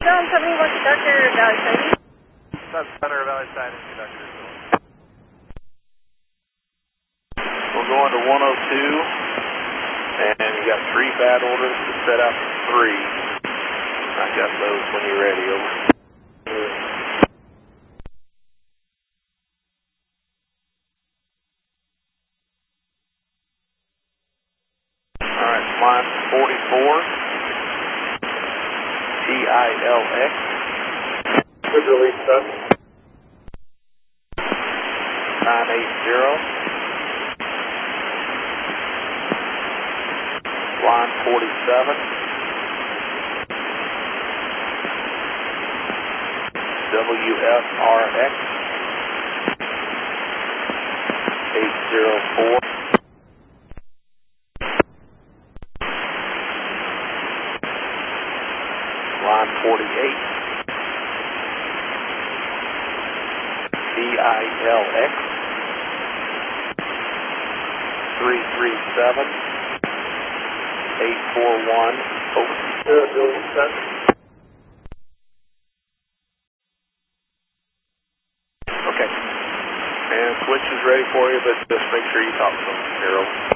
John 71 conductor, Valley Side. That's Thunder Valley Side and conductor. We're going to 102, and you got 3 bad orders to set out for 3. I got those when you're ready, over. Alright, flying 44, TILX. Good release, sir. 980. Line 47. WFRX 804. Line 48. DILX 337. 841, over. Good release, sir. Okay. And switch is ready for you, but just make sure you talk to them. Here, over.